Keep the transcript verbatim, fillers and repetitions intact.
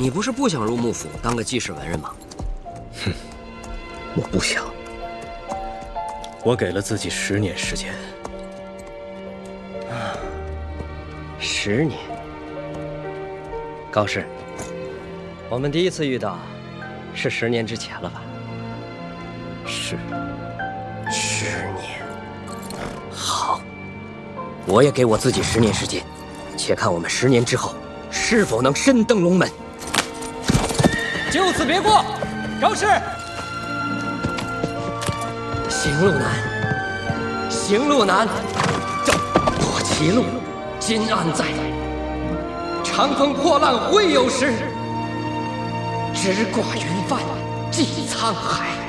你不是不想入幕府当个济世文人吗？ 哼，我不想。我给了自己十年时间。 啊，十年。高适，我们第一次遇到，是十年之前了吧？ 是。 十年。好，我也给我自己十年时间，且看我们十年之后是否能身登龙门。就此别过，高适。行路难，行路难，走过歧路，今安在？长风破浪会有时，直挂云帆济沧海。